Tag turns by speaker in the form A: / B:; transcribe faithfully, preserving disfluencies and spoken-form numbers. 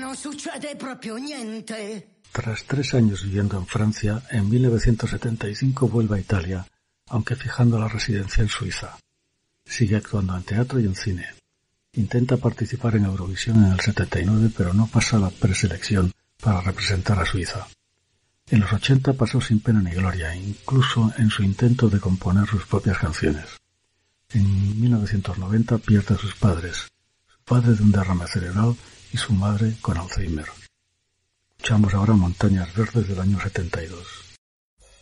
A: non succede proprio niente.
B: Tras tres años viviendo en Francia, en mil novecientos setenta y cinco vuelve a Italia, aunque fijando la residencia en Suiza. Sigue actuando en teatro y en cine. Intenta participar en Eurovisión en el setenta y nueve, pero no pasa la preselección para representar a Suiza. En los ochenta pasó sin pena ni gloria, incluso en su intento de componer sus propias canciones. En mil novecientos noventa pierde a sus padres, su padre de un derrame cerebral y su madre con Alzheimer. Escuchamos ahora Montañas Verdes del año setenta y dos.